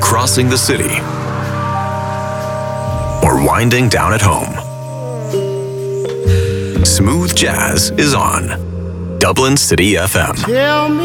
crossing the city, or winding down at home, smooth jazz is on Dublin City FM.